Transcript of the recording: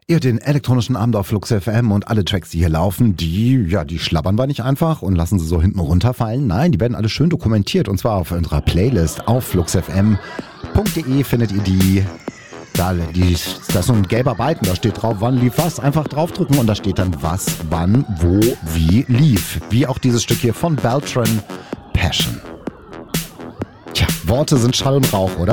Ihr den elektronischen Abend auf Flux FM und alle Tracks, die hier laufen, die schlabbern wir nicht einfach und lassen sie so hinten runterfallen. Nein, die werden alle schön dokumentiert und zwar auf unserer Playlist auf fluxfm.de findet ihr die. Da ist so ein gelber Balken, da steht drauf, wann lief was. Einfach draufdrücken und da steht dann was, wann, wo, wie lief. Wie auch dieses Stück hier von Beltran, Passion. Tja, Worte sind Schall und Rauch, oder?